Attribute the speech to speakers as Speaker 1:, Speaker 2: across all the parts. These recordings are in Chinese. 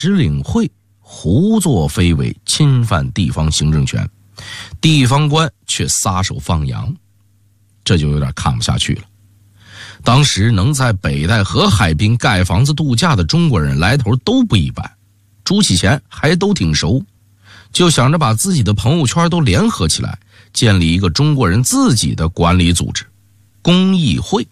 Speaker 1: 使领会胡作非为，侵犯地方行政权，地方官却撒手放羊，这就有点看不下去了。当时能在北戴河海滨盖房子度假的中国人来头都不一般，朱启贤还都挺熟，就想着把自己的朋友圈都联合起来，建立一个中国人自己的管理组织——公益会。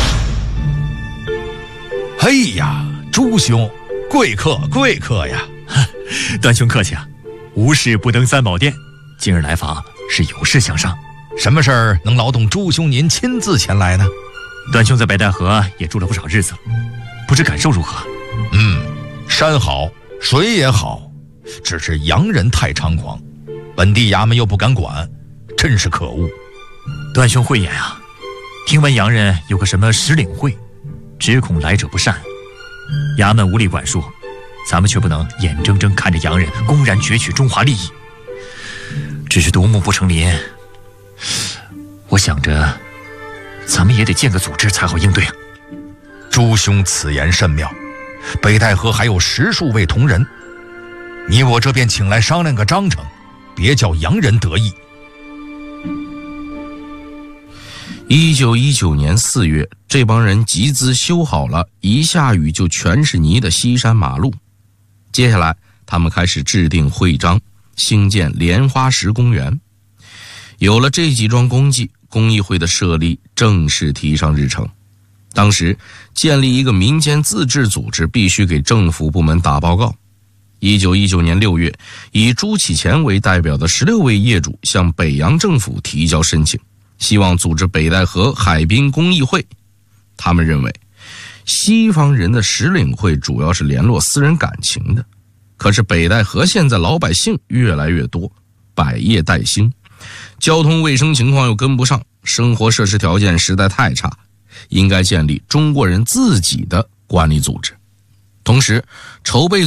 Speaker 2: 嘿呀，朱兄，贵客呀！
Speaker 3: 段兄客气啊，无事不登三宝殿，今日来访是有事相商。
Speaker 2: 什么事儿能劳动朱兄您亲自前来呢？
Speaker 3: 段兄在北戴河也住了不少日子了，不知感受如何？
Speaker 2: 山好，水也好，只是洋人太猖狂，本地衙门又不敢管，真是可恶。
Speaker 3: 段兄慧眼啊，听闻洋人有个什么使领会，只恐来者不善，衙门无力管束，咱们却不能眼睁睁看着洋人公然攫取中华利益，只是独木不成林。我想着咱们也得建个组织才好应对啊。
Speaker 2: 朱兄此言甚妙，北戴河还有10数位同仁，你我这便请来商量个章程，别叫洋人得意。
Speaker 1: 1919年4月，这帮人集资修好了一下雨就全是泥的西山马路。接下来他们开始制定会章，兴建莲花石公园。有了这几桩功绩，公益会的设立正式提上日程。当时建立一个民间自治组织必须给政府部门打报告。1919年6月，以朱启贤为代表的16位业主向北洋政府提交申请，希望组织北戴河海滨公益会。他们认为西方人的使领会主要是联络私人感情的，可是北戴河现在老百姓越来越多，百业待兴，交通卫生情况又跟不上，生活设施条件实在太差，应该建立中国人自己的管理组织。同时筹备